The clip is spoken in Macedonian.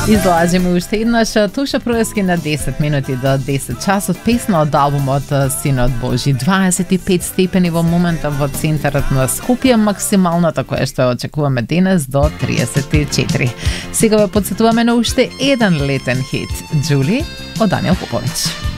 Излажеме уште еднаш Туша Проески на 10 минути до 10 часот, песна од албумот Синот Божи. 25 степени во моментот во центарот на Скопје, максималната која што очекуваме денес до 34. Сега ве потсетуваме на уште еден летен хит, Джули од Даниел Попович.